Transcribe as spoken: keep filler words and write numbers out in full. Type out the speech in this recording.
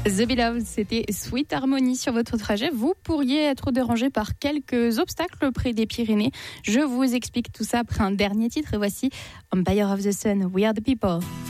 The Beloved, c'était Sweet Harmony sur votre trajet. Vous pourriez être dérangé par quelques obstacles près des Pyrénées. Je vous explique tout ça après un dernier titre. Et voici Empire of the Sun, We Are the People.